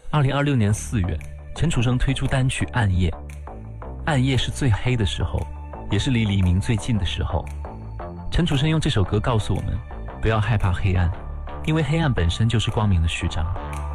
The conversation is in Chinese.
2026年4月，陈楚生推出单曲《暗夜》。暗夜是最黑的时候，也是离黎明最近的时候。陈楚生用这首歌告诉我们，不要害怕黑暗，因为黑暗本身就是光明的序章。